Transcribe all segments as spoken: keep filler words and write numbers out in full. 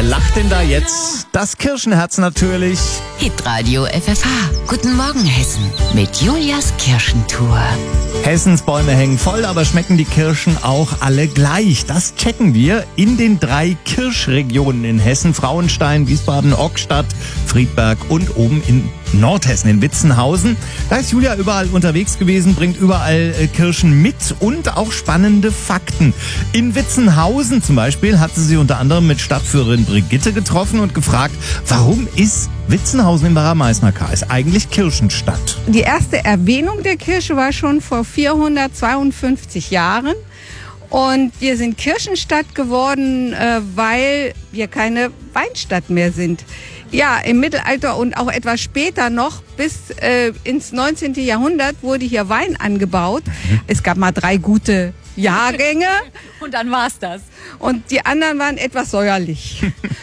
lacht denn da jetzt? Das Kirschenherz natürlich. Hitradio F F H. Guten Morgen, Hessen. Mit Julias Kirschentour. Hessens Bäume hängen voll, aber schmecken die Kirschen auch alle gleich? Das checken wir in den drei Kirschregionen in Hessen. Frauenstein, Wiesbaden, Ockstadt, Friedberg und oben in Nordhessen, in Witzenhausen. Da ist Julia überall unterwegs gewesen, bringt überall äh, Kirschen mit und auch spannende Fakten. In Witzenhausen zum Beispiel hat sie sich unter anderem mit Stadtführerin Brigitte getroffen und gefragt, warum ist Witzenhausen im Barra-Meißner-Kreis eigentlich Kirchenstadt? Die erste Erwähnung der Kirsche war schon vor vierhundertzweiundfünfzig Jahren. Und wir sind Kirchenstadt geworden, äh, weil wir keine Weinstadt mehr sind. Ja, im Mittelalter und auch etwas später noch, bis äh, ins neunzehnten Jahrhundert wurde hier Wein angebaut. Mhm. Es gab mal drei gute Jahrgänge. Und dann war's das. Und die anderen waren etwas säuerlich.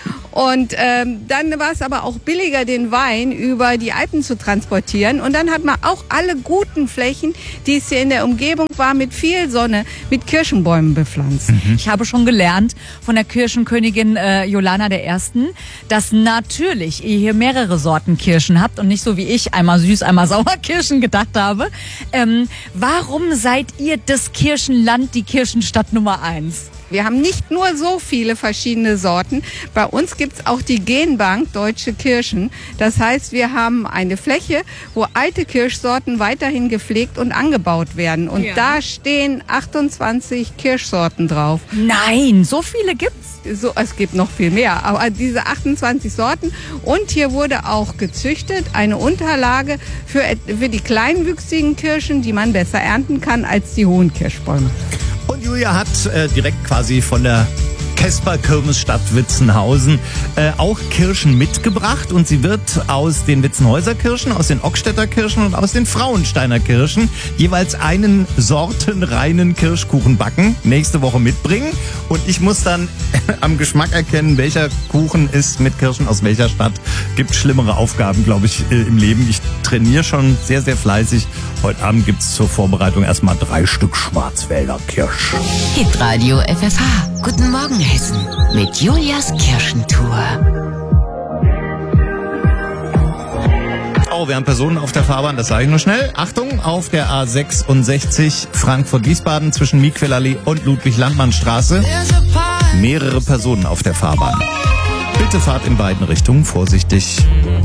Und ähm, dann war es aber auch billiger, den Wein über die Alpen zu transportieren. Und dann hat man auch alle guten Flächen, die es hier in der Umgebung war, mit viel Sonne, mit Kirschenbäumen bepflanzt. Mhm. Ich habe schon gelernt von der Kirschenkönigin äh, Jolana der Ersten, dass natürlich ihr hier mehrere Sorten Kirschen habt und nicht so wie ich, einmal süß, einmal sauer Kirschen gedacht habe. Ähm, warum seid ihr das Kirschenland, die Kirschenstadt Nummer eins? Wir haben nicht nur so viele verschiedene Sorten. Bei uns gibt's auch die Genbank Deutsche Kirschen. Das heißt, wir haben eine Fläche, wo alte Kirschsorten weiterhin gepflegt und angebaut werden. Und ja. Da stehen achtundzwanzig Kirschsorten drauf. Nein, so viele gibt's? So, es gibt noch viel mehr, aber diese achtundzwanzig Sorten. Und hier wurde auch gezüchtet eine Unterlage für, für die kleinwüchsigen Kirschen, die man besser ernten kann als die hohen Kirschbäume. Und Julia hat äh, direkt quasi von der Kesper-Kirmesstadt Witzenhausen äh, auch Kirschen mitgebracht. Und sie wird aus den Witzenhäuser Kirschen, aus den Ockstädter Kirschen und aus den Frauensteiner Kirschen jeweils einen sortenreinen Kirschkuchen backen, nächste Woche mitbringen. Und ich muss dann am Geschmack erkennen, welcher Kuchen ist mit Kirschen aus welcher Stadt. Gibt schlimmere Aufgaben, glaube ich, äh, im Leben. Ich trainiere schon sehr, sehr fleißig. Heute Abend gibt's zur Vorbereitung erstmal drei Stück Schwarzwälder Kirsch. Hitradio F F H. Guten Morgen, Hessen. Mit Julias Kirschentour. Oh, wir haben Personen auf der Fahrbahn, das sage ich nur schnell. Achtung, auf der A sechsundsechzig Frankfurt-Wiesbaden zwischen Miquelallee und Ludwig-Landmann-Straße. Mehrere Personen auf der Fahrbahn. Bitte fahrt in beiden Richtungen vorsichtig.